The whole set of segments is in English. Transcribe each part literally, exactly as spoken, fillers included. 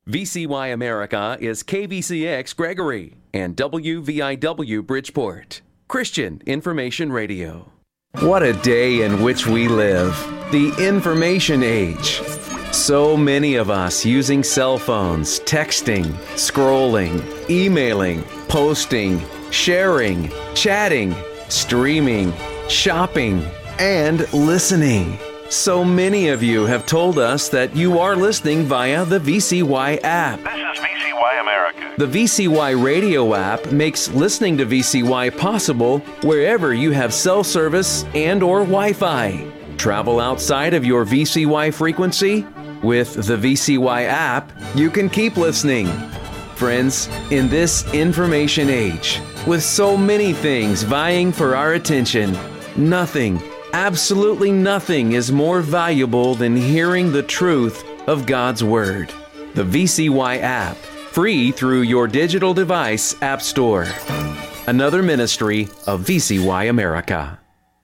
V C Y America is K V C X Gregory and W V I W Bridgeport. Christian Information Radio. What a day in which we live. The information age. So many of us using cell phones, texting, scrolling, emailing, posting, sharing, chatting, streaming, shopping, and listening. So many of you have told us that you are listening via the V C Y app. This is V C Y America. The V C Y radio app makes listening to V C Y possible wherever you have cell service and or Wi-Fi. Travel outside of your V C Y frequency? With the V C Y app, you can keep listening. Friends, in this information age, with so many things vying for our attention, nothing, absolutely nothing is more valuable than hearing the truth of God's Word. The V C Y app, free through your digital device app store. Another ministry of V C Y America.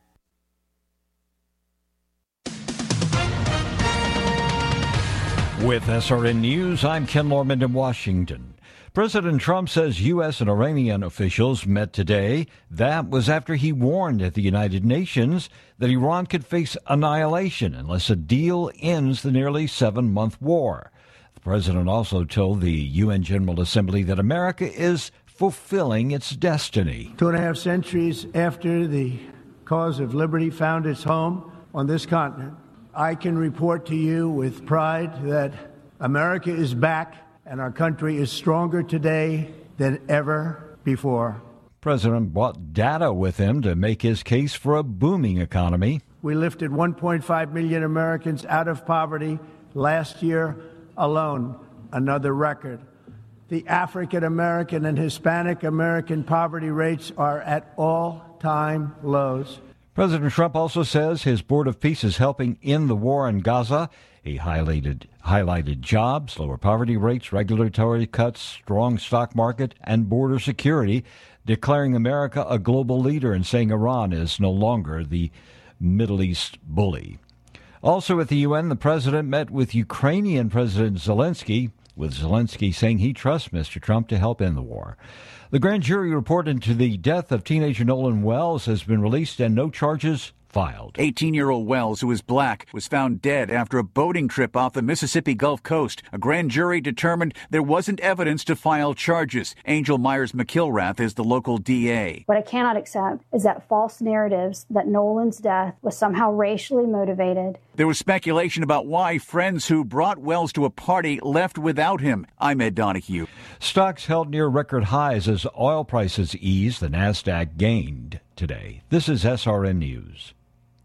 With S R N News, I'm Ken Lorman in Washington. President Trump says U S and Iranian officials met today. That was after he warned at the United Nations that Iran could face annihilation unless a deal ends the nearly seven-month war. The president also told the U N General Assembly that America is fulfilling its destiny. Two and a half centuries after the cause of liberty found its home on this continent, I can report to you with pride that America is back and our country is stronger today than ever before. President brought data with him to make his case for a booming economy. We lifted one point five million Americans out of poverty last year alone, another record. The African American and Hispanic American poverty rates are at all-time lows. President Trump also says his Board of Peace is helping end the war in Gaza. He highlighted highlighted jobs, lower poverty rates, regulatory cuts, strong stock market, and border security, declaring America a global leader and saying Iran is no longer the Middle East bully. Also at the U N, the president met with Ukrainian President Zelensky, with Zelensky saying he trusts Mister Trump to help end the war. The grand jury report into the death of teenager Nolan Wells has been released and no charges filed. eighteen-year-old Wells, who is black, was found dead after a boating trip off the Mississippi Gulf Coast. A grand jury determined there wasn't evidence to file charges. Angel Myers-McIlrath is the local D A. What I cannot accept is that false narratives that Nolan's death was somehow racially motivated. There was speculation about why friends who brought Wells to a party left without him. I'm Ed Donahue. Stocks held near record highs as oil prices eased. The Nasdaq gained today. This is S R N News.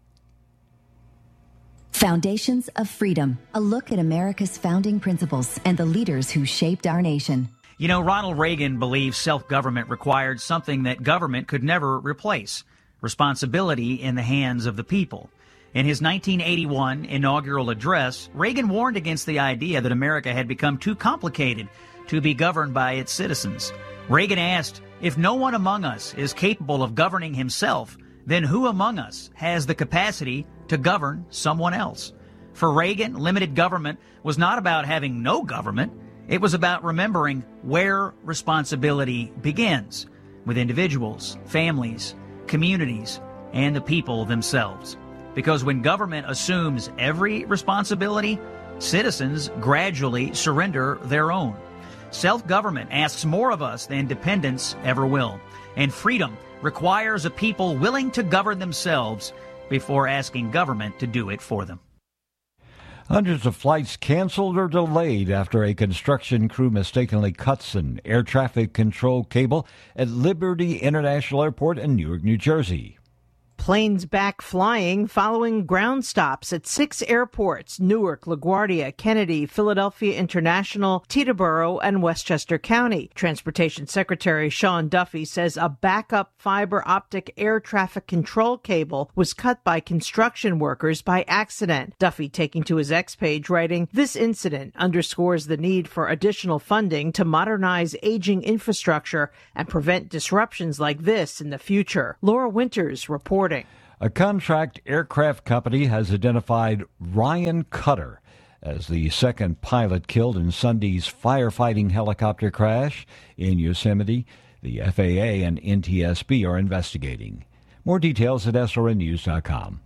Foundations of Freedom, a look at America's founding principles and the leaders who shaped our nation. You know, Ronald Reagan believed self-government required something that government could never replace: responsibility in the hands of the people. In his nineteen eighty-one inaugural address, Reagan warned against the idea that America had become too complicated to be governed by its citizens. Reagan asked, if no one among us is capable of governing himself, then who among us has the capacity to govern someone else? For Reagan, limited government was not about having no government. It was about remembering where responsibility begins, with individuals, families, communities, and the people themselves. Because when government assumes every responsibility, citizens gradually surrender their own. Self-government asks more of us than dependence ever will. And freedom requires a people willing to govern themselves before asking government to do it for them. Hundreds of flights canceled or delayed after a construction crew mistakenly cuts an air traffic control cable at Liberty International Airport in Newark, New Jersey. Planes back flying following ground stops at six airports: Newark, LaGuardia, Kennedy, Philadelphia International, Teterboro, and Westchester County. Transportation Secretary Sean Duffy says a backup fiber optic air traffic control cable was cut by construction workers by accident. Duffy taking to his X page writing, "This incident underscores the need for additional funding to modernize aging infrastructure and prevent disruptions like this in the future." Laura Winters reporting. A contract aircraft company has identified Ryan Cutter as the second pilot killed in Sunday's firefighting helicopter crash in Yosemite. The F A A and N T S B are investigating. More details at S R N news dot com.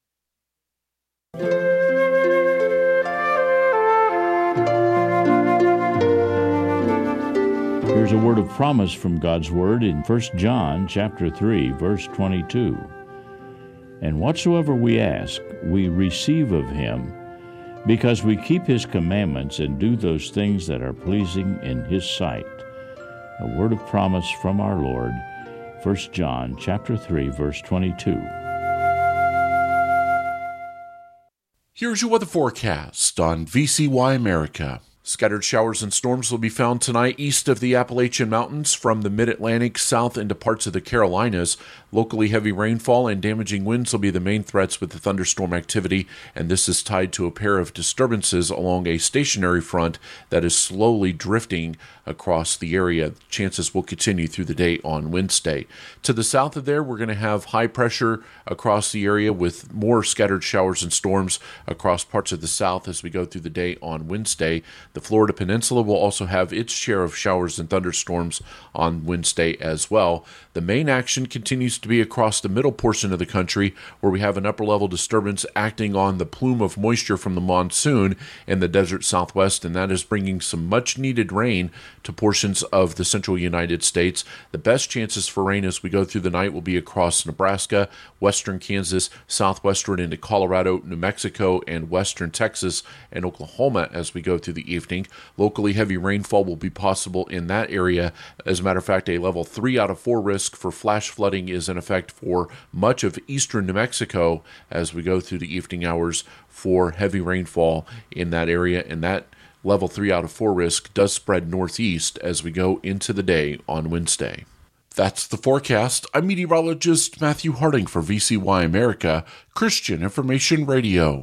Here's a word of promise from God's Word in First John chapter three, verse twenty-two. And whatsoever we ask, we receive of him, because we keep his commandments and do those things that are pleasing in his sight. A word of promise from our Lord, First John chapter three, verse twenty-two. Here's your weather forecast on V C Y America. Scattered showers and storms will be found tonight east of the Appalachian Mountains from the mid-Atlantic south into parts of the Carolinas. Locally heavy rainfall and damaging winds will be the main threats with the thunderstorm activity, and this is tied to a pair of disturbances along a stationary front that is slowly drifting across the area. Chances will continue through the day on Wednesday. To the south of there, we're going to have high pressure across the area with more scattered showers and storms across parts of the south as we go through the day on Wednesday. The Florida Peninsula will also have its share of showers and thunderstorms on Wednesday as well. The main action continues to be across the middle portion of the country, where we have an upper-level disturbance acting on the plume of moisture from the monsoon in the desert southwest, and that is bringing some much-needed rain to portions of the central United States. The best chances for rain as we go through the night will be across Nebraska, western Kansas, southwestern into Colorado, New Mexico, and western Texas and Oklahoma as we go through the evening. Locally heavy rainfall will be possible in that area. As a matter of fact, a level three out of four risk for flash flooding is in effect for much of eastern New Mexico as we go through the evening hours for heavy rainfall in that area, and that level three out of four risk does spread northeast as we go into the day on Wednesday. That's the forecast. I'm meteorologist Matthew Harding for V C Y America, Christian Information Radio.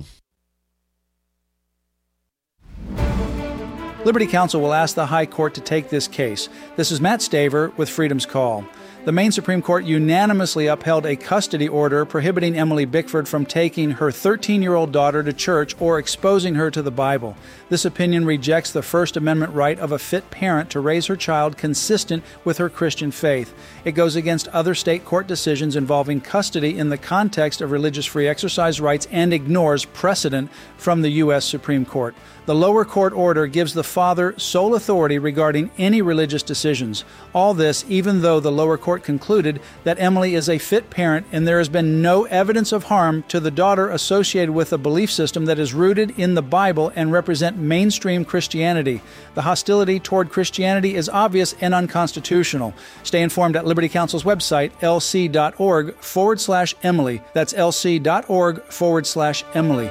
Liberty Counsel will ask the High Court to take this case. This is Matt Staver with Freedom's Call. The Maine Supreme Court unanimously upheld a custody order prohibiting Emily Bickford from taking her thirteen-year-old daughter to church or exposing her to the Bible. This opinion rejects the First Amendment right of a fit parent to raise her child consistent with her Christian faith. It goes against other state court decisions involving custody in the context of religious free exercise rights and ignores precedent from the U S Supreme Court. The lower court order gives the father sole authority regarding any religious decisions. All this even though the lower court concluded that Emily is a fit parent and there has been no evidence of harm to the daughter associated with a belief system that is rooted in the Bible and represent mainstream Christianity. The hostility toward Christianity is obvious and unconstitutional. Stay informed at Liberty Counsel's website, lc.org forward slash Emily. That's lc.org forward slash Emily.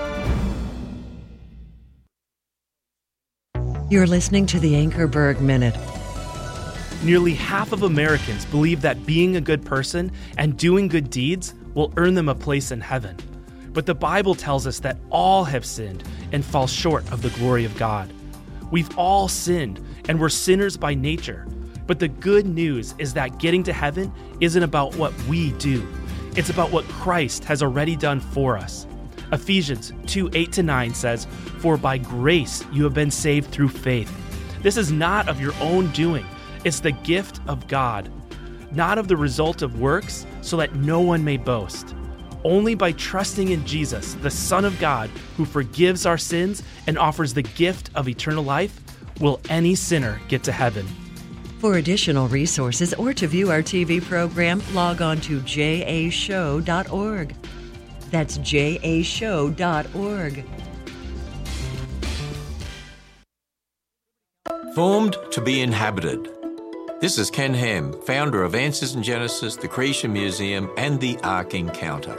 You're listening to the Anchorberg Minute. Nearly half of Americans believe that being a good person and doing good deeds will earn them a place in heaven. But the Bible tells us that all have sinned and fall short of the glory of God. We've all sinned, and we're sinners by nature. But the good news is that getting to heaven isn't about what we do. It's about what Christ has already done for us. Ephesians two, eight to nine says, "For by grace you have been saved through faith. This is not of your own doing. It's the gift of God, not of the result of works, so that no one may boast. Only by trusting in Jesus, the Son of God, who forgives our sins and offers the gift of eternal life, will any sinner get to heaven." For additional resources or to view our T V program, log on to j a show dot org. That's j a show dot org. Formed to be inhabited. This is Ken Ham, founder of Answers in Genesis, the Creation Museum, and the Ark Encounter.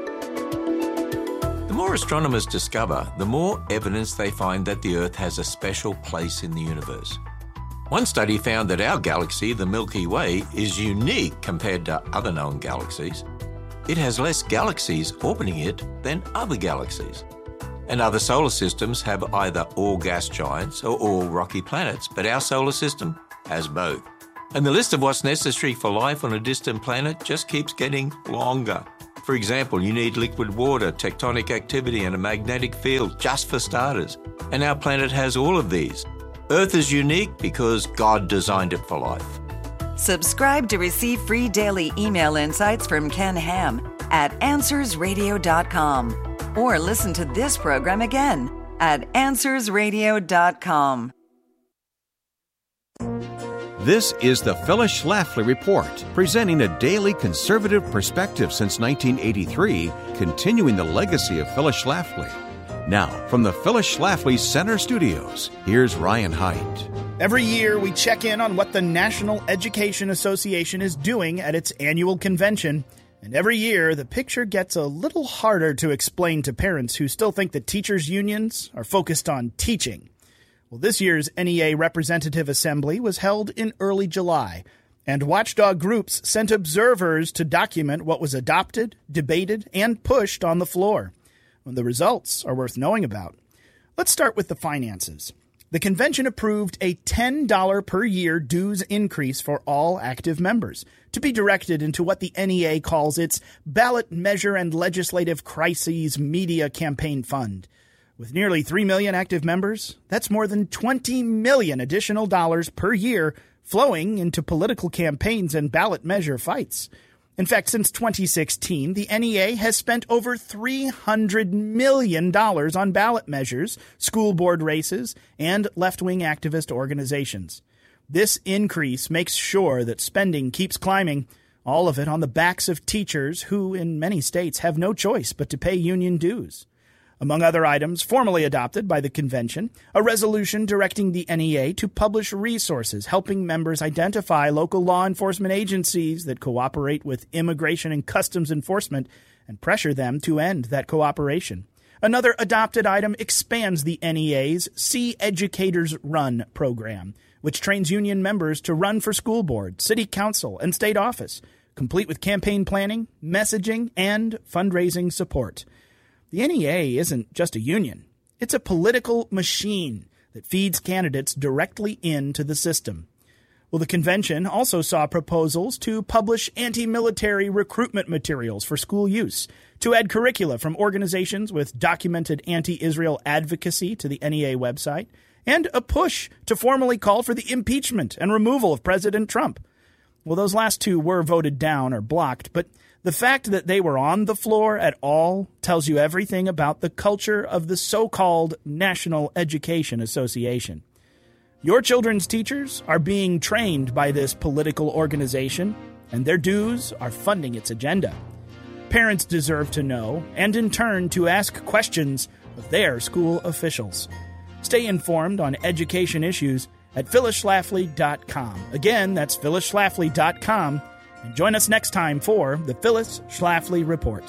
The more astronomers discover, the more evidence they find that the Earth has a special place in the universe. One study found that our galaxy, the Milky Way, is unique compared to other known galaxies. It has less galaxies orbiting it than other galaxies. And other solar systems have either all gas giants or all rocky planets, but our solar system has both. And the list of what's necessary for life on a distant planet just keeps getting longer. For example, you need liquid water, tectonic activity, and a magnetic field, just for starters. And our planet has all of these. Earth is unique because God designed it for life. Subscribe to receive free daily email insights from Ken Ham at answers radio dot com. Or listen to this program again at answers radio dot com. This is the Phyllis Schlafly Report, presenting a daily conservative perspective since nineteen eighty-three, continuing the legacy of Phyllis Schlafly. Now, from the Phyllis Schlafly Center Studios, here's Ryan Haidt. Every year, we check in on what the National Education Association is doing at its annual convention. And every year, the picture gets a little harder to explain to parents who still think that teachers' unions are focused on teaching. Well, this year's N E A Representative Assembly was held in early July, and watchdog groups sent observers to document what was adopted, debated, and pushed on the floor. Well, the results are worth knowing about. Let's start with the finances. The convention approved a ten dollars per year dues increase for all active members, to be directed into what the N E A calls its Ballot Measure and Legislative Crises Media Campaign Fund. With nearly three million active members, that's more than twenty million additional dollars per year flowing into political campaigns and ballot measure fights. In fact, since twenty sixteen, the N E A has spent over three hundred million dollars on ballot measures, school board races, and left-wing activist organizations. This increase makes sure that spending keeps climbing, all of it on the backs of teachers who, in many states, have no choice but to pay union dues. Among other items formally adopted by the convention, a resolution directing the N E A to publish resources helping members identify local law enforcement agencies that cooperate with Immigration and Customs Enforcement and pressure them to end that cooperation. Another adopted item expands the N E A's See Educators Run program, which trains union members to run for school board, city council, and state office, complete with campaign planning, messaging, and fundraising support. The N E A isn't just a union. It's a political machine that feeds candidates directly into the system. Well, the convention also saw proposals to publish anti-military recruitment materials for school use, to add curricula from organizations with documented anti-Israel advocacy to the N E A website, and a push to formally call for the impeachment and removal of President Trump. Well, those last two were voted down or blocked, but the fact that they were on the floor at all tells you everything about the culture of the so-called National Education Association. Your children's teachers are being trained by this political organization, and their dues are funding its agenda. Parents deserve to know, and in turn to ask questions of their school officials. Stay informed on education issues at phyllis schlafly dot com. Again, that's phyllis schlafly dot com. And join us next time for the Phyllis Schlafly Report.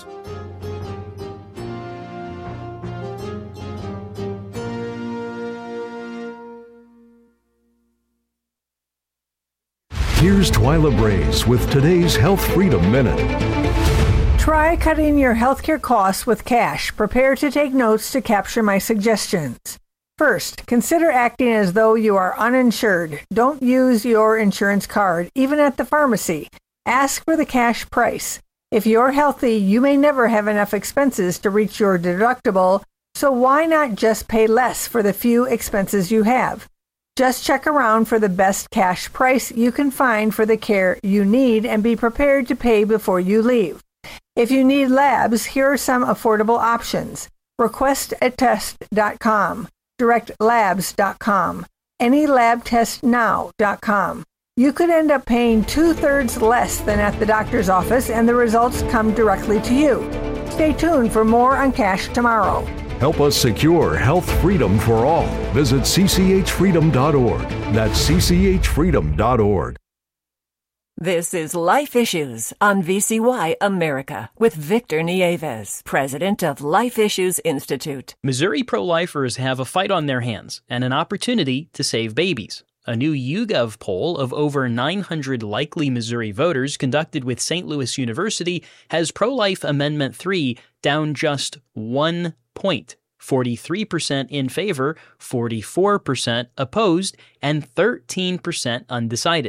Here's Twyla Brace with today's Health Freedom Minute. Try cutting your healthcare costs with cash. Prepare to take notes to capture my suggestions. First, consider acting as though you are uninsured. Don't use your insurance card, even at the pharmacy. Ask for the cash price. If you're healthy, you may never have enough expenses to reach your deductible, so why not just pay less for the few expenses you have? Just check around for the best cash price you can find for the care you need and be prepared to pay before you leave. If you need labs, here are some affordable options. request a test dot com, direct labs dot com, any lab test now dot com. You could end up paying two-thirds less than at the doctor's office, and the results come directly to you. Stay tuned for more on Cash tomorrow. Help us secure health freedom for all. Visit c c h freedom dot org. That's c c h freedom dot org. This is Life Issues on V C Y America with Victor Nieves, president of Life Issues Institute. Missouri pro-lifers have a fight on their hands and an opportunity to save babies. A new YouGov poll of over nine hundred likely Missouri voters conducted with Saint Louis University has pro-life Amendment three down just one point, forty-three percent in favor, forty-four percent opposed, and thirteen percent undecided.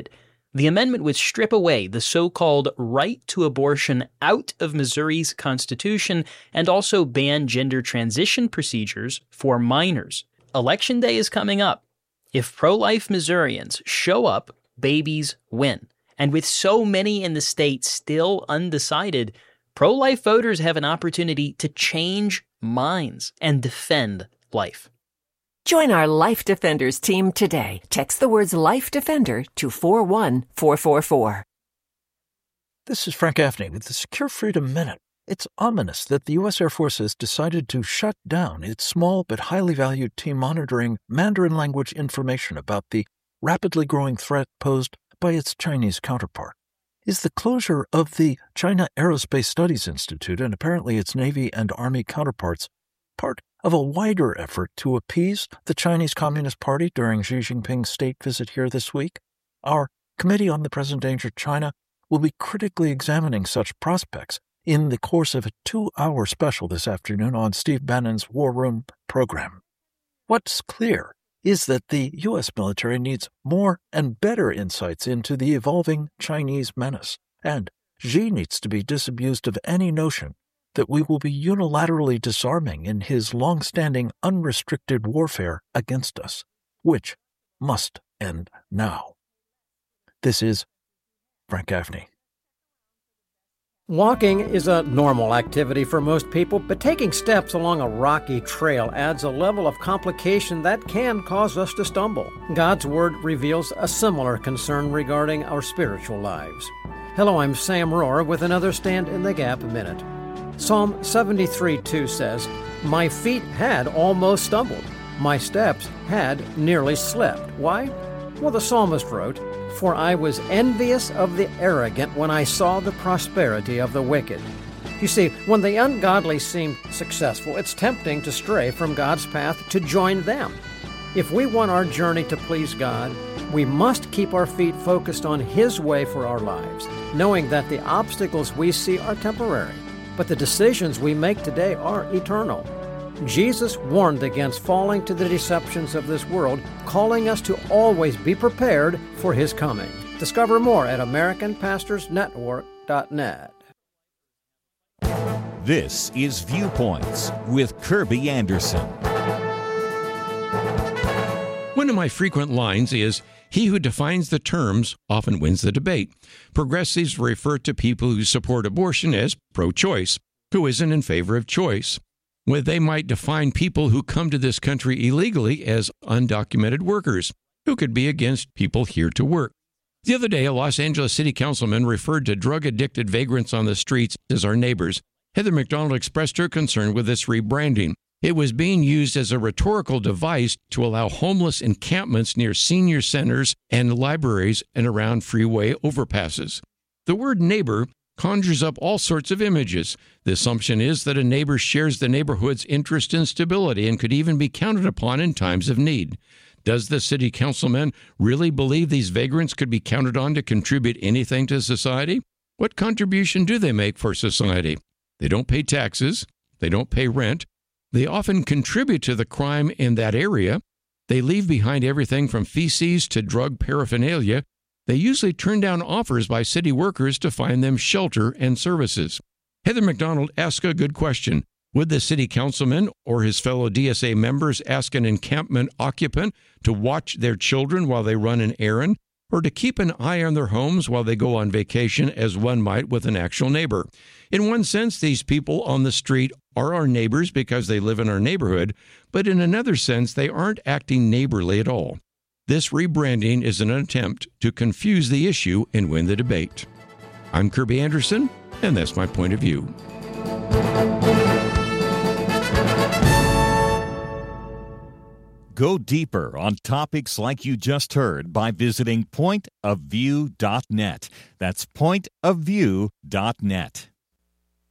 The amendment would strip away the so-called right to abortion out of Missouri's Constitution and also ban gender transition procedures for minors. Election day is coming up. If pro-life Missourians show up, babies win. And with so many in the state still undecided, pro-life voters have an opportunity to change minds and defend life. Join our Life Defenders team today. Text the words Life Defender to four one four four four. This is Frank Gaffney with the Secure Freedom Minute. It's ominous that the U S Air Force has decided to shut down its small but highly valued team monitoring Mandarin language information about the rapidly growing threat posed by its Chinese counterpart. Is the closure of the China Aerospace Studies Institute and apparently its Navy and Army counterparts part of a wider effort to appease the Chinese Communist Party during Xi Jinping's state visit here this week? Our Committee on the Present Danger China will be critically examining such prospects in the course of a two-hour special this afternoon on Steve Bannon's War Room program. What's clear is that the U S military needs more and better insights into the evolving Chinese menace, and Xi needs to be disabused of any notion that we will be unilaterally disarming in his long-standing unrestricted warfare against us, which must end now. This is Frank Gaffney. Walking is a normal activity for most people, but taking steps along a rocky trail adds a level of complication that can cause us to stumble. God's Word reveals a similar concern regarding our spiritual lives. Hello, I'm Sam Rohr with another Stand in the Gap Minute. Psalm seventy-three two says, "My feet had almost stumbled. My steps had nearly slipped." Why? Well, the psalmist wrote, "For I was envious of the arrogant when I saw the prosperity of the wicked." You see, when the ungodly seem successful, it's tempting to stray from God's path to join them. If we want our journey to please God, we must keep our feet focused on His way for our lives, knowing that the obstacles we see are temporary, but the decisions we make today are eternal. Jesus warned against falling to the deceptions of this world, calling us to always be prepared for His coming. Discover more at American Pastors Network dot net. This is Viewpoints with Kirby Anderson. One of my frequent lines is, "He who defines the terms often wins the debate." Progressives refer to people who support abortion as pro-choice, who isn't in favor of choice. Well, they might define people who come to this country illegally as undocumented workers, who could be against people here to work. The other day, a Los Angeles city councilman referred to drug-addicted vagrants on the streets as our neighbors. Heather McDonald expressed her concern with this rebranding. It was being used as a rhetorical device to allow homeless encampments near senior centers and libraries and around freeway overpasses. The word neighbor conjures up all sorts of images. The assumption is that a neighbor shares the neighborhood's interest in stability and could even be counted upon in times of need. Does the city councilman really believe these vagrants could be counted on to contribute anything to society? What contribution do they make for society? They don't pay taxes. They don't pay rent. They often contribute to the crime in that area. They leave behind everything from feces to drug paraphernalia. They usually turn down offers by city workers to find them shelter and services. Heather McDonald asked a good question. Would the city councilman or his fellow D S A members ask an encampment occupant to watch their children while they run an errand, or to keep an eye on their homes while they go on vacation as one might with an actual neighbor? In one sense, these people on the street are our neighbors because they live in our neighborhood, but in another sense, they aren't acting neighborly at all. This rebranding is an attempt to confuse the issue and win the debate. I'm Kirby Anderson, and that's my point of view. Go deeper on topics like you just heard by visiting point of view dot net. That's point of view dot net.